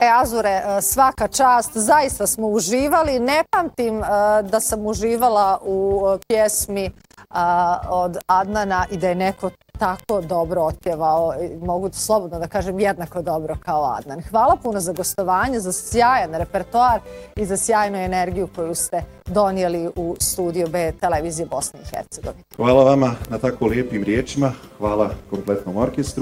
Azure, svaka čast, zaista smo uživali. Ne pamtim da sam uživala u pjesmi od Adnana i da je neko tako dobro otpjevao, mogu slobodno da kažem jednako dobro kao Adnan. Hvala puno za gostovanje, za sjajan repertoar i za sjajnu energiju koju ste donijeli u Studio B televizije Bosne i Hercegovine. Hvala vama na tako lijepim riječima, hvala kompletnom orkestru.